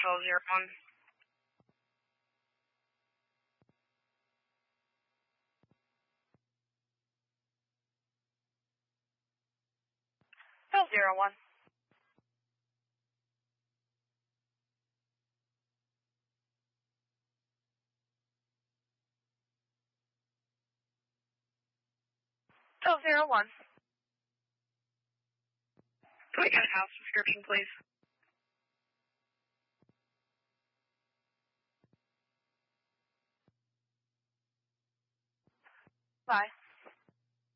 1201. Bill 01. Bill 01. Can we get a house description, please? Bye.